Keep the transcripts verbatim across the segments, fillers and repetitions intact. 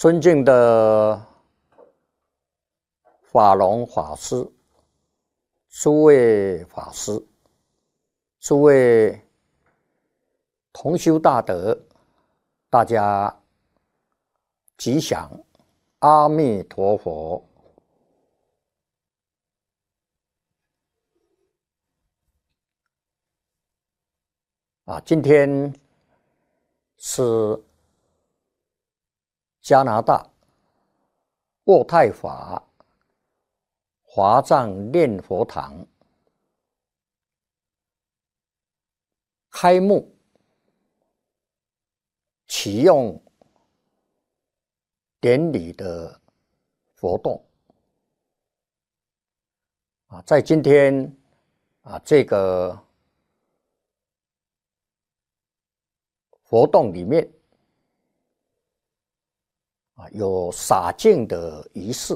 尊敬的法龙法师、诸位法师、诸位同修大德，大家吉祥，阿弥陀佛。啊，今天是加拿大渥太华华藏念佛堂开幕启用典礼的活动啊，在今天啊这个活动里面啊，有洒净的仪式。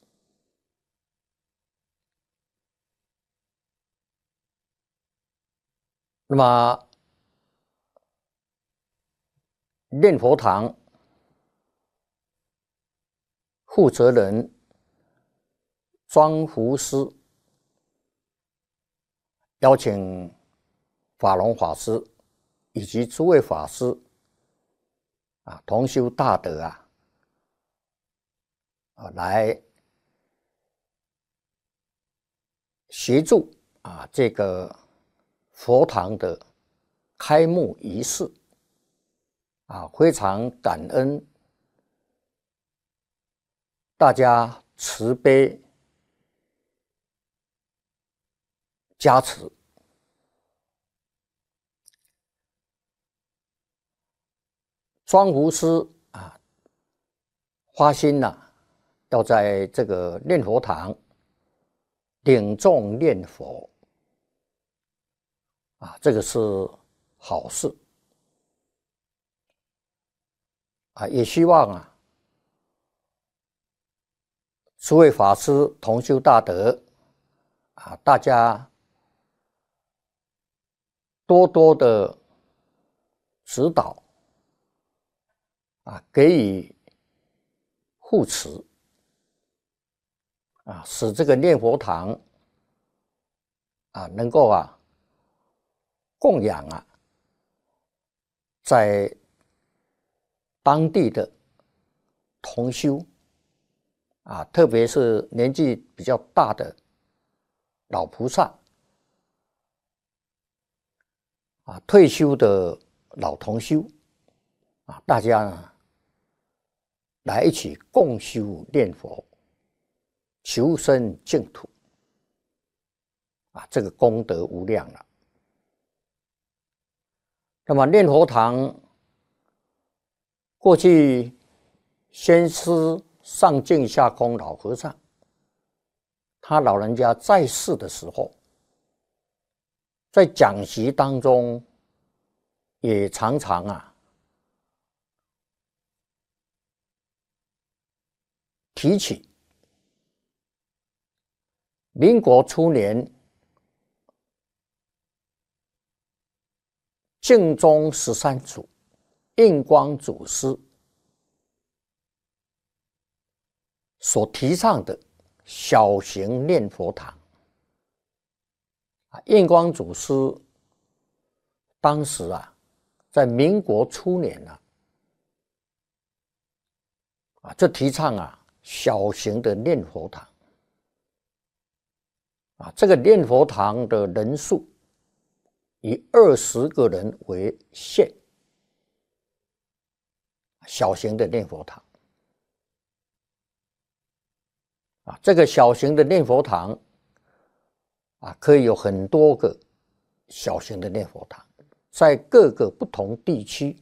那么念佛堂负责人庄福师邀请法龙法师以及诸位法师啊，同修大德啊，啊来协助啊这个佛堂的开幕仪式啊，非常感恩大家慈悲加持。庄福师啊，发心呐、啊，要在这个念佛堂领众念佛啊，这个是好事啊，也希望啊，诸位法师同修大德啊，大家多多的指导啊，给予护持啊，使这个念佛堂啊能够啊供养啊在当地的同修啊，特别是年纪比较大的老菩萨啊，退休的老同修啊，大家呢来一起共修念佛，求生净土啊，这个功德无量了。那么念佛堂过去先师上净下空老和尚，他老人家在世的时候，在讲习当中也常常啊提起民国初年净宗十三祖印光祖师所提倡的小型念佛堂。印光祖师当时啊，在民国初年啊，啊就提倡啊小型的念佛堂啊，这个念佛堂的人数以二十个人为限，小型的念佛堂啊，这个小型的念佛堂啊，可以有很多个小型的念佛堂，在各个不同地区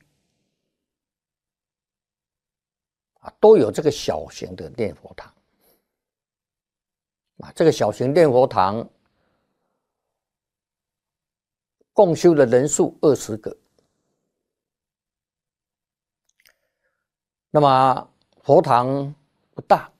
啊，都有这个小型的念佛堂啊，这个小型念佛堂共修的人数二十个。那么佛堂不大